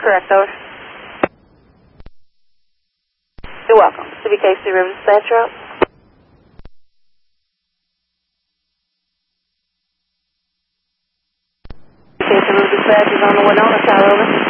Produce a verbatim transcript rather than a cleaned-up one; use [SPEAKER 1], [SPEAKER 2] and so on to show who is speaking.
[SPEAKER 1] correct, over. You're welcome. C B K C River Dispatch Route. C B K C River Dispatch is on the Winona side, over.